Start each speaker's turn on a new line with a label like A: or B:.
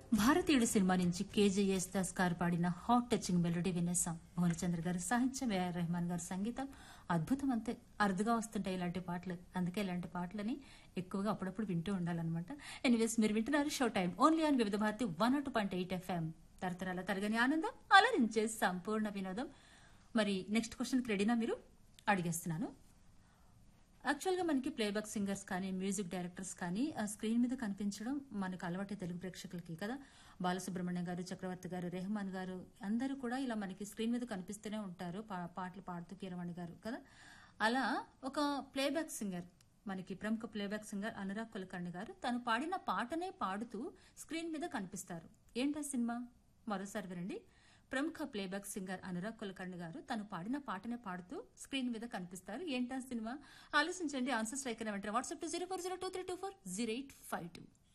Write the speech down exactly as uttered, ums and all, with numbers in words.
A: భారతీయుడు సినిమా నుంచి కేజే యేసుదాస్ గారు పాడిన హాట్ టచింగ్ మెలోడీ వినేసాం. భువనచంద్ర గారు సాహిత్యం, ఏఆర్ రెహమాన్ గారు సంగీతం. అద్భుతం, అంతే అరుదుగా వస్తుంటాయి ఇలాంటి పాటలు. అందుకే ఇలాంటి పాటలని ఎక్కువగా అప్పుడప్పుడు వింటూ ఉండాలన్నమాట. ఎనీవేస్, మీరు వింటున్నారు షో టైం ఓన్లీ ఆన్ వివిధ Bharati one not point eight FM. తరతరాల తరగని ఆనందం, అలరించే సంపూర్ణ వినోదం. మరి నెక్స్ట్ క్వశ్చన్ రెడీనా? మీరు అడిగేస్తున్నాను. యాక్చువల్గా మనకి ప్లేబ్యాక్ సింగర్స్ కానీ మ్యూజిక్ డైరెక్టర్స్ కానీ ఆ స్క్రీన్ మీద కనిపించడం మనకు అలవాటే తెలుగు ప్రేక్షకులకి కదా. బాలసుబ్రహ్మణ్యం గారు, చక్రవర్తి గారు, రెహమాన్ గారు అందరూ కూడా ఇలా మనకి స్క్రీన్ మీద కనిపిస్తూనే ఉంటారు, పా- పాటలు పాడుతూ కీరవాణి గారు కదా. అలా ఒక ప్లేబ్యాక్ సింగర్, మనకి ప్రముఖ ప్లేబ్యాక్ సింగర్ అనురాగ్ కులకర్ణి గారు తను పాడిన పాటనే పాడుతూ స్క్రీన్ మీద కనిపిస్తారు. ఏంటా సినిమా? మరోసారి వినండి. ప్రముఖ ప్లేబ్యాక్ సింగర్ అనురాగ్ కులకర్ణి గారు తను పాడిన పాటనే పాడుతూ స్క్రీన్ మీద కనిపిస్తారు. ఏంటా సినిమా? ఆలోచించండి. ఆన్సర్స్ రైకన వెంటనే WhatsApp to zero four zero two three two four zero eight five two.